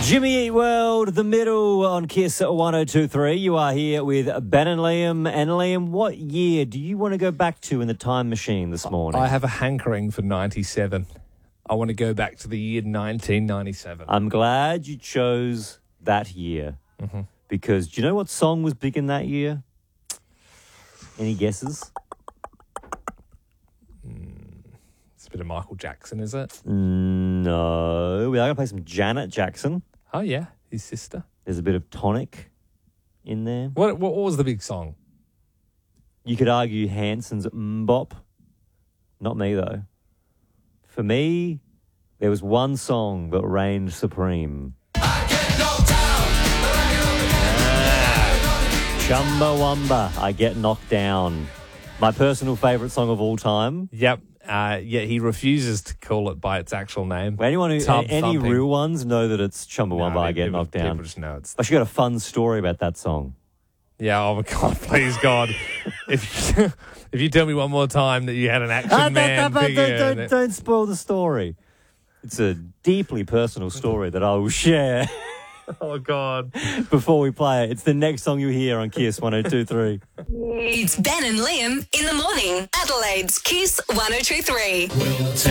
Jimmy Eat World, The Middle on Kiss 1023. You are here with Ben and Liam. And Liam, what year do you want to go back to in the time machine this morning? I have a hankering for 97. I want to go back to the year 1997. I'm glad you chose that year. Mm-hmm. Because do you know what song was big in that year? Any guesses? It's a bit of Michael Jackson, is it? No. We are going to play some Janet Jackson. Oh, yeah. His sister. There's a bit of Tonic in there. What was the big song? You could argue Hanson's Mbop. Not me, though. For me, there was one song that reigned supreme. Chumbawamba, I Get Knocked Down. My personal favourite song of all time. Yep. Yeah, he refuses to call it by its actual name. Anyone who, Tub any thumping. real ones know that it's Chumbawamba, I Get Knocked Down. People just know it's... I actually got a fun story about that song. Yeah, oh my God, please God. If you tell me one more time that you had an action man figure... Don't spoil the story. It's a deeply personal story that I will share Oh, God. before we play it. It's the next song you hear on Kiss 1023. It's Ben and Liam in the morning. Adelaide's Kiss 1023.